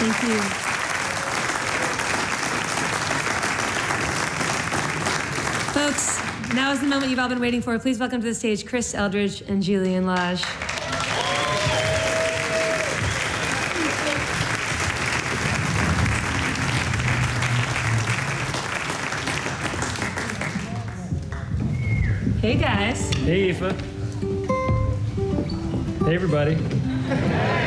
Thank you. Folks, now is the moment you've all been waiting for. Please welcome to the stage Chris Eldridge and Julian Lage. Hey guys. Hey Aoife. Hey everybody.